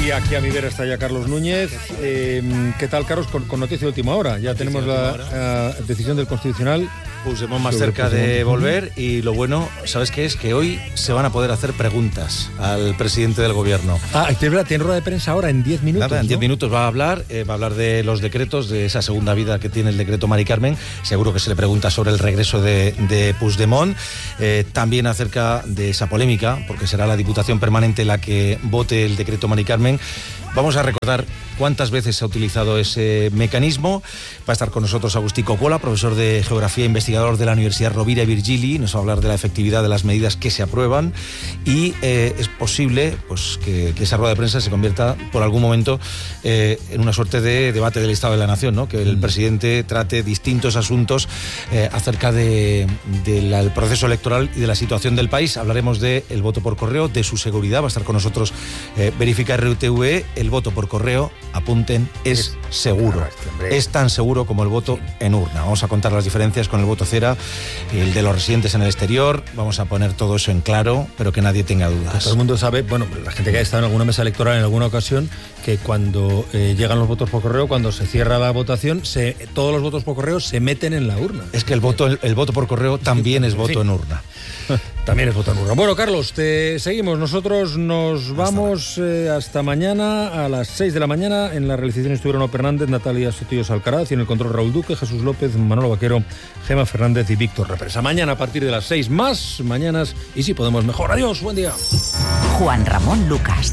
Y aquí a mi vera está ya Carlos Núñez. ¿Qué tal, Carlos? Con noticia de última hora. Ya tenemos la decisión del Constitucional. Puigdemont más cerca de volver, y lo bueno, ¿sabes qué es? Que hoy se van a poder hacer preguntas al presidente del gobierno. Tiene rueda de prensa ahora en 10 minutos. Nada, en 10 ¿no? minutos va a hablar de los decretos, de esa segunda vida que tiene el decreto Mari Carmen. Seguro que se le pregunta sobre el regreso de Puigdemont, también acerca de esa polémica, porque será la Diputación Permanente la que vote el decreto Mari Carmen. Vamos a recordar cuántas veces se ha utilizado ese mecanismo. Va a estar con nosotros Agustí Coppola, profesor de Geografía e investigador de la Universidad Rovira i Virgili. Nos va a hablar de la efectividad de las medidas que se aprueban, y es posible pues que esa rueda de prensa se convierta por algún momento en una suerte de debate del Estado de la Nación, ¿no? Que el presidente trate distintos asuntos acerca del proceso electoral y de la situación del país. Hablaremos del voto por correo, de su seguridad. Va a estar con nosotros Verifica RTV. El voto por correo, apunten, es seguro. Es tan seguro como el voto en urna. Vamos a contar las diferencias con el voto cera, el de los residentes en el exterior. Vamos a poner todo eso en claro, pero que nadie tenga dudas. Que todo el mundo sabe, bueno, la gente que ha estado en alguna mesa electoral en alguna ocasión, que cuando llegan los votos por correo, cuando se cierra la votación, todos los votos por correo se meten en la urna. Es que el voto por correo también es voto en urna. También es voto en urna. Bueno, Carlos, te seguimos. Nosotros nos vamos hasta mañana a las 6 de la mañana. En la realización estuvieron Ono Fernández, Natalia Sotillos Alcaraz, y en el control Raúl Duque, Jesús López, Manolo Vaquero, Gema Fernández y Víctor Represa. Mañana a partir de las 6, más mañanas, y si podemos mejor. Adiós, buen día. Juan Ramón Lucas.